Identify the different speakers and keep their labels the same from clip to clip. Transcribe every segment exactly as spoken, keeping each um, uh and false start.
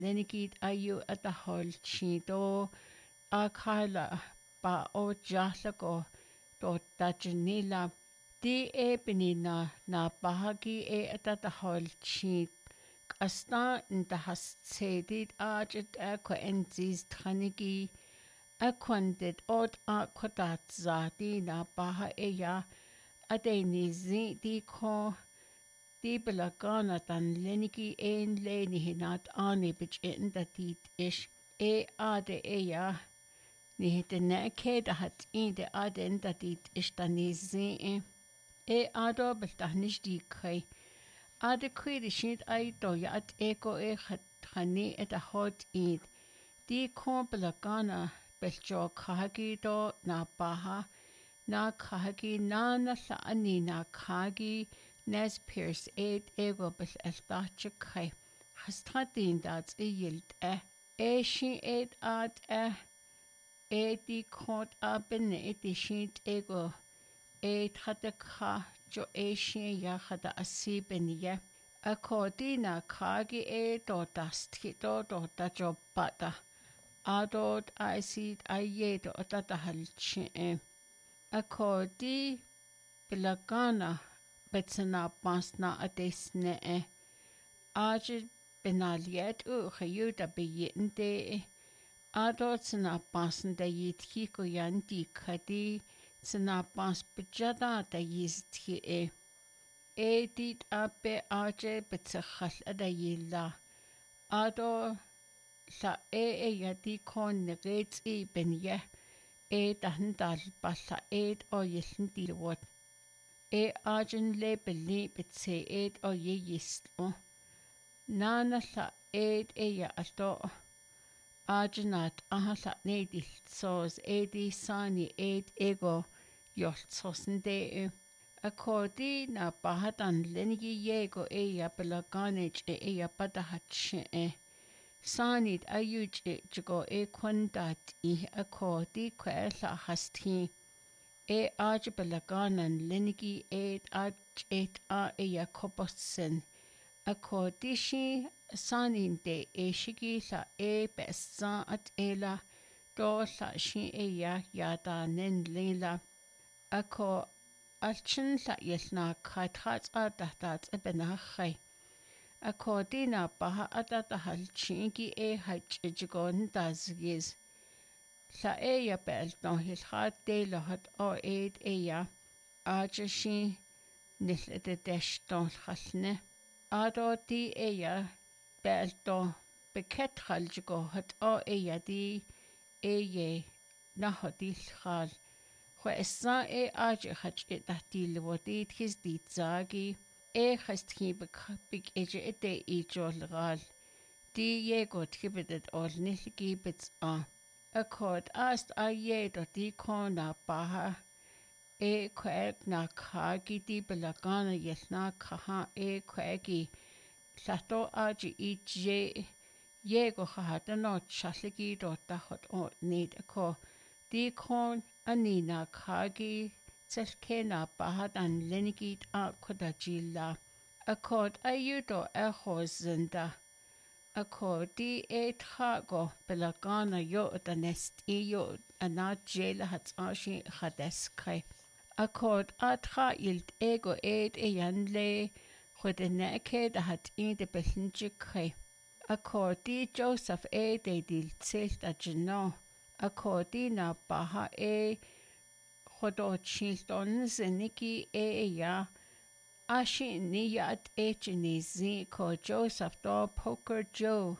Speaker 1: lenigid ayu at the hol chido a kala ba o jahlago do dajanila di e benina na bahagi e at the hol chid asta in the hassedid ajet aqua enzis tranigi aquandid od aquadat zadi na baha eya adeni zi di ko di belagana dan lenigi ein leni hinat ani bich in da dit ish e ade eya ni de neke da hat in de aden da dit ish da ni zi e ado beltah nish di kai ade kui di shint ay do ya at eko e khat khani et a hot id di ko belagana beljo khagi do na baha na khagi na na sa ani na khagi nes pierce eight ego bel eltache kai hastadin dat e yield e e shi eight at e e di kod aben e di shint ego e hatte kha jo e shi ya khada asiben ye a kodina khagi e do dast do do da jo bata adot I see aye do ta halchi e a kodi bilagana betsna pasna adesne e age benaliet u khayuda beyinde adot sna pasn da yitki ko yanti khadi sna pas bejada da yizti e e dit abe age betsakhal adayilla ado sa e e yati kon negets e benye e dahandal balla e o yeln dilwot e agen lebeli betse e o ye yist o nana sa e e ya asto agenat aha sa ne dil sos e di sani e ego yoltsosen de a kodi na bahadan lenigi yego e ya belaganage e e ya badahatche e sanid ayuj e jigo e kwandat i a kodi kwela hasti e aj belaganan lenigi e aj et a e ya kobosen a kodi shi sanin de e shigi la e besa at ela do la shi e ya yada nen lela a ko alchin la yelna khatrat a datat e benachai a kodina baha atata halchingi e hachjigon dazgiz la e ya bel no hilhat de lahat o ed e ya ajashi nil de deshton khalne ado di e ya bel do beket khaljigo hat o e ya di e ye na hadil khal khwa essa e aj hach e tahtil wadid his dit zagi e khastki big eje ete e jolgal di ye got gibedet ol nilgi bits a a kod ast a ye do di kona baha e kwek na khagi di belagana yelna kha e kwegi sato aji e je ye go khata no chasligi do ta hot o need a ko di kon anina khagi Selkena bahadan lenigit a kodajilla. A kod ayudo a hosenda. A kodi e trago belagana yo da nest e yo ana jela hat ashi hadeskre. A kod a tra ilt ego ed e yanle khode neke da hat in de belinjikre. A kodi Joseph e de dil zelt a jeno. A kodi na baha e Khodo chilton zeniki e ya ashi ni yat echini zi ko Joseph do poker Joe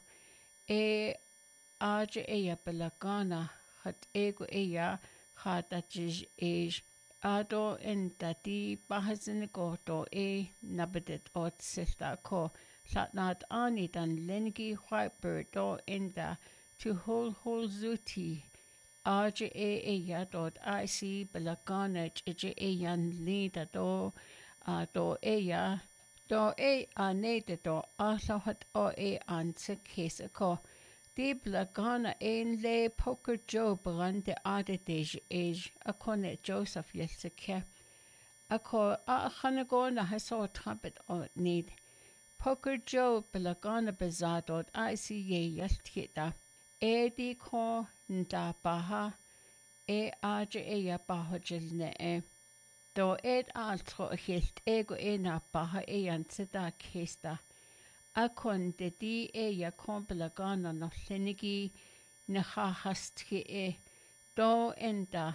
Speaker 1: e aj e ya belagana hat ego e ya khata jij e ado en tati bahazin ko to e nabedet ot sesta ko latnat ani dan lengi whitebird do in da to whole whole zuti Aj e e ya dot I see belaganage e e yan lida do a do e ya do e a ne de do a hat o e an se case ko di belagana ein le poker Joe brande ade de age a kone Joseph yelse ke a ko a khana go na haso trumpet o need Poker Joe belagana bezadod I see ye yaltkita. E di ko nda baha e aja e ya bahojil ne e. Do ed altro hilt ego e na baha e yansida kesta. Akon de di e ya kon belagana no linigi na hahastki e. Do enda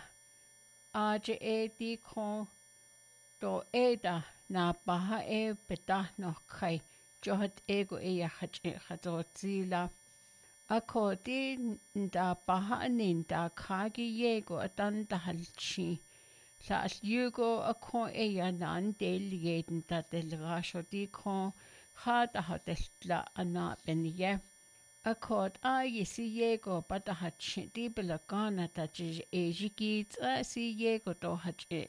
Speaker 1: aja e di ko do eda na baha e bedah no kai. Johad ego e ya hadzila. Ako di nda baha ninda kagi yego atan dahalchi. Sa as yugo ako e ya nan del yeden da del rasho di ko ha da hadestla ana benye. Ako a yisi yego bata hachi di belagana da jij e jigi tsa si yego do hachi.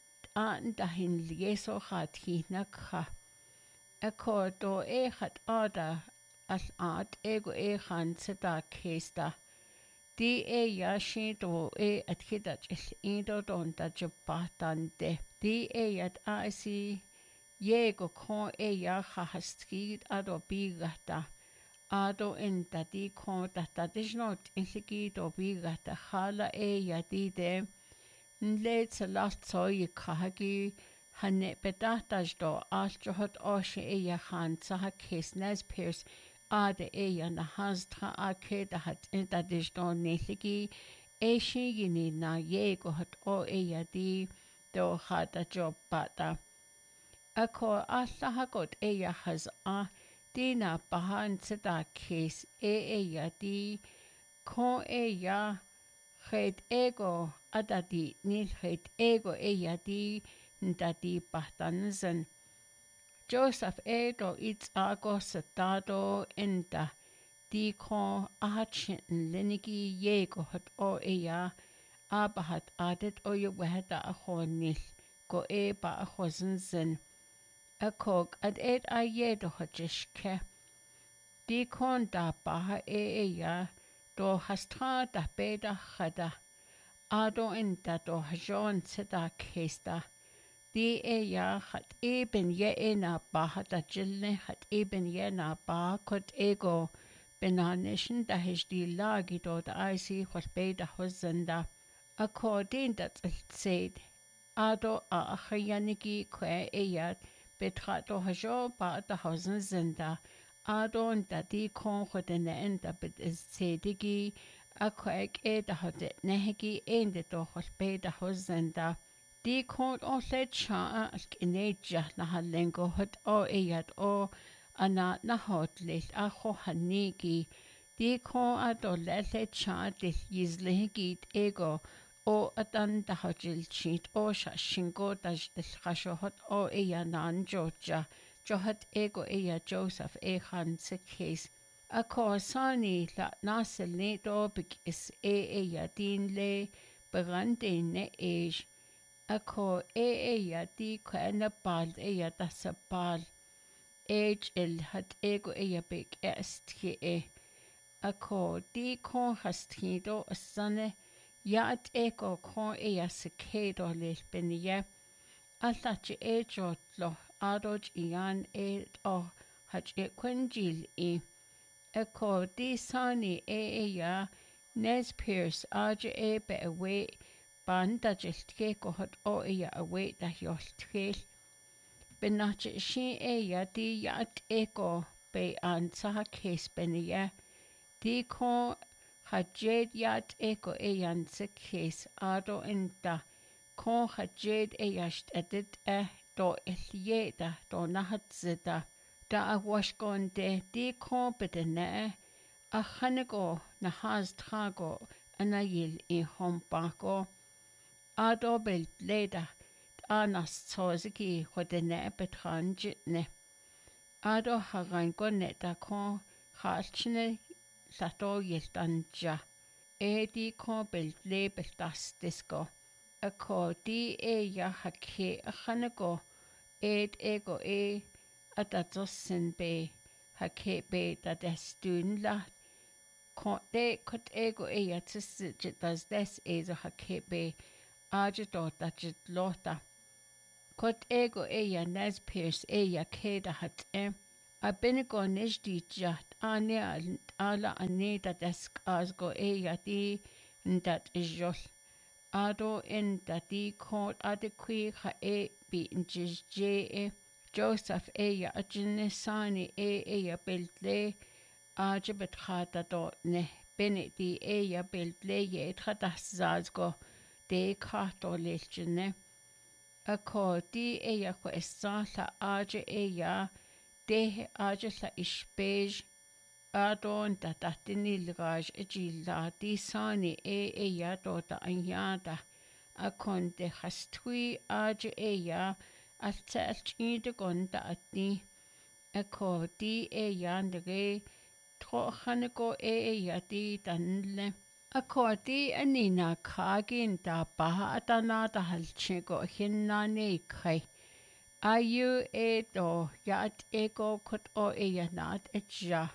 Speaker 1: An dahin lieso hat hi nakha. Ako do e hat ada as art ego e han seta kesta. Di e yashi do e at hidach is indo don da jabatande. Di e at aisi yego kon e ya hahaskid ado bigata. Ado in da di kon da da disnot insigi do bigata hala e ya di de. Nle sa last so ye kahagi hanne bedataj do aljohot oshe e ya han saha kes nes pierce Ade e ya na hastra ake da hat inta diston niligi e shi yini na yego hat o e ya di do hata job bata. Ako alla hagot e ya has a di na bahan sida kes e e ya di ko e ya het ego ada di nil het ego e ya di nda di bahtanzen. Joseph Edo its ago setado enda di ko ahatchen linigi yego hat o eya abahat adet o ye wehda a honil go e ba a hozenzen a kog ad ed a yedo hajishke di kon da baha e eya do hastra da beda hada ado enda do hajon seda kesta Di e ya hat eben ye e na baha da jilne hat eben ye na baha kot ego benanischen da hish di lagi do da aisi hos beda hozenda. Ako din dat zed ado a achayaniki kwe e ya betra do hajo ba da hozen zenda. Ado da di kon hodene enda bet is zedigi ako ek e da hodet nehegi ende do hos beda hozenda. Di kon o le cha as kineja na halengo hot o eyat o ana na hot le a ho hanigi di kon ado le le cha de yizlegi ego o atan da hojil chit o sha shingo da de khasho hot o eyanan joja johat ego eya Joseph e han se case a ko sani la nasel do big is e eya din le berande ne age Ako e e ya di kwa na bal e ya da sa bal age il hat ego e ya big estki e ako di kon hastido asane ya at ego kon e ya sekedo le benia allachi e jotlo adoj ian e o hat e kwenjil e ako di sani e e ya Nes Pierce aja e be away Banda jiltke ko hot o iya away da yoltke. Benache shi e ya di yat eko be an saha case benia. Di ko hajed yat eko e yan se case ado inda. Ko hajed e yasht edit e do ilieda do nahat zida. Da a washgon de di ko bedene a chanigo na has trago anayil i hombako. Ado bel leda anas tsoziki hodene betranjitne. Ado harango neta kon halchne sato yeltanja. Edi kon bel lebel das disco. Ako di e ya hake achanago. Ed ego e atatosin be hake be da destun la. Kon de kot ego e ya tsis das des e zo hake be. Agitota lota. Kot ego eya Nes Pierce eya keda hat e. a binigo nisdijat ania ala anita deskaasgo eyati ndat isjol. Ado in dati court adequi ha e bi njije Joseph eya ajinisani e eya beltle ajibet khata do ne benedi eya beltle ye khata zazgo de khato lechne ako di eya ko esala aje eya de aje la ispej adon da datini lgaj ejila di sani e eya do da anyada akon de khastui aje eya alta alchide gonda atni ako di eya ndege troxaneko e eya di danle ako di anina kagin da baha atana da halchego hinna ne kai ayu e do yat ego kot o eya nat etja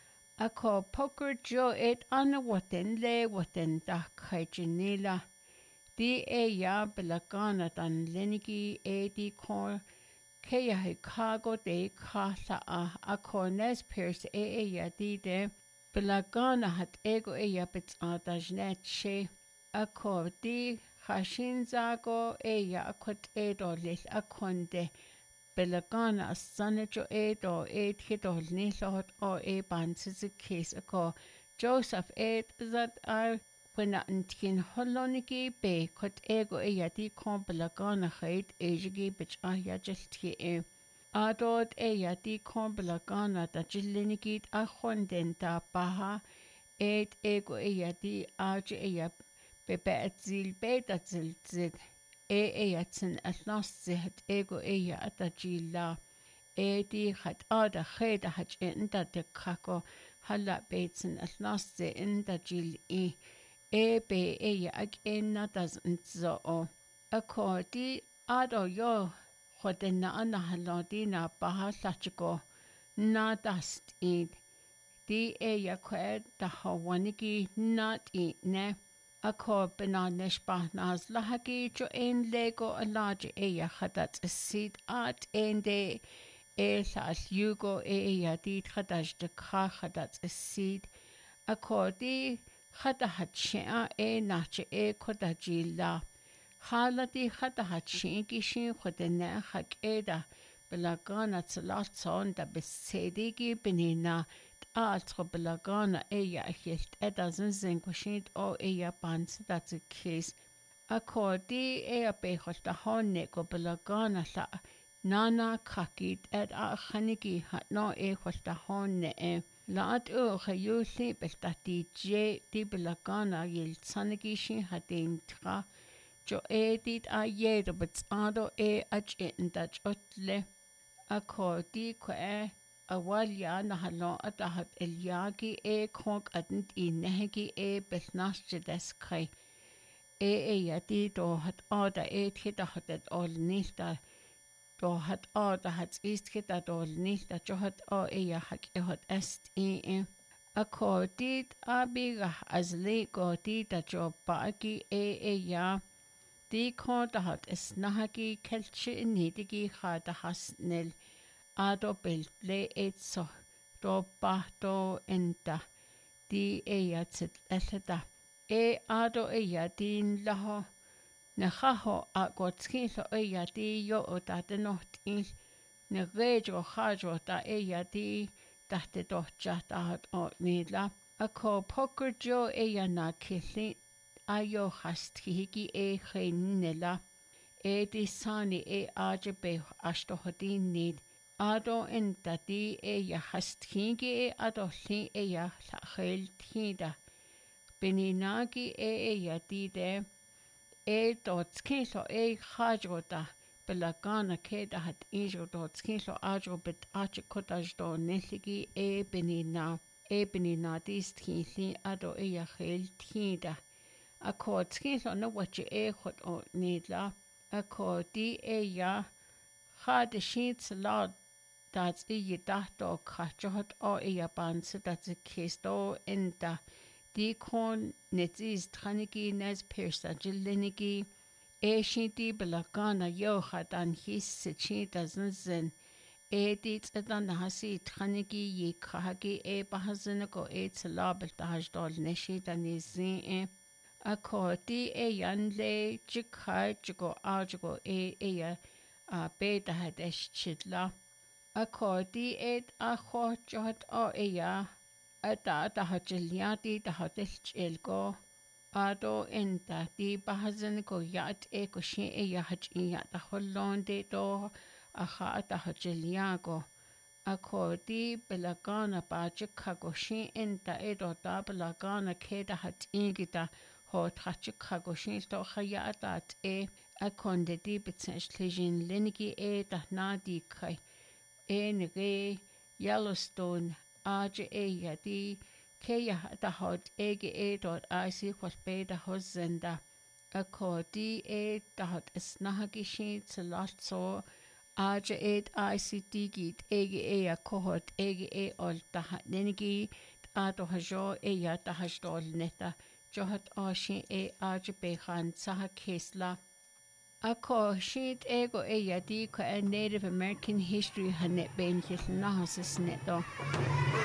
Speaker 1: ako poker jo et ana waten le waten da kai jinila di eya belagana dan lenigi e di kor Kea he kago de kasa a akones pierce e e ya di de belagana hat ego e ya bits adajnet she ako di hashinzago e ya akot edo lis akonde belagana sanajo edo e tido nislot o e bansis case ako Joseph ed zat ar When antin holonigi be kot ego e yadi kon belagana chait ejigi bich a yajilti e. Adod e yadi kon belagana da jilinigid a chonden da baha ed ego e yadi aj e yab bebe et zil be da zil zid. E e yatsin atlas zihat ego e ya atajila. E di hat ada cheda hat inda de kako hala beitsin atlas zi inda jil i. E be e ya ag enna das nzo o. Ako di ado yo chodena ana halodi na baha lachiko na dast id. Di e ya kwe da hawanigi nat i ne. Ako bina nishbah naz lahagi jo en lego alaji e ya khadat sid at en de e sa yugo e ya di khadash de kha khadat sid. Ako di Khada hatshia e nache e koda jila. Halati khada hatshin kishin khodene hak eda. Belagana tsalatson da besedigi benina. Altro belagana e ya hilt eda zinzin kushint o e ya bans that's a case. Akodi e a behol da honne go belagana la. Nana kakit ed a khanigi hat no e hol da honne e. Laat u gejulli beltati je di belagana yil tsanagi hadin tra jo edit a yedo betsado e ach indach otle ako di ko e awalya na halo atahat elyagi e konk adnt i nehegi e belnas jedes kai e e yadi do hat ada e tida hatet ol nista Do hat a da hat ist da dol nicht da jo hat a e ja hak e hat est e e a ko dit a biga as le ko dit da jo bagi e e ja di ko da hat es nahagi kelche nidigi ha da has nel a do bel le et so do ba do enta di e ja tset elda e a do e ja din la Na chaho a gotskilo e ya di yo o da de not in na rejo chajo da e ya di da de docha da hat o nila a ko poker jo e ya na killi a yo hastigi e chenila e di sani e aje be asto hodin nid ado en da di e ya hastigi e ado li e ya la chel tida beninagi e e ya di de E dort kilo e hajota belagana ke da hat ijo dort kilo ajo bet ache kotaj do nesigi e benina e benina dist kili ado e ya khel tida a ko kilo no wache e hot o nidla a ko di e ya had sheets la dat e ye da do kachot o e ya banse dat se kisto enda Di kon netis tranigi nes persa jilinigi e shinti belagana yo hadan his sichi doesn't zin Edit edan hasi thanigi yi khagi e bahazin ko e tsalabel tajdol neshi danizin e akoti e yanle chikhai chiko ajgo e e ya a beta hadesh chidla akoti et acho jot o e ya ata ta hachiliati ta hatel chelgo ado enta di bahazin ko yat e ko shi e ya hach ya ta hollon de do aha ta hachiliago akoti belagana pa chikhago shi enta e do ta belagana keda hat ingita hot hachikhago shi to khaya at e akonde di betsenschlijin linigi e ta na di kai e nge Yellowstone aje e ya di Keia da hot ege e dot icy was be da hosenda a codi e da hot snahagi shi lot so aje e icy digit ege e a cohort ege e ol da nenigi a do hajo e ya da hastol neta johat a shi e aje be khan saha kesla a ko shit ego e ya di ko a Native American history hanet ben his nahas neto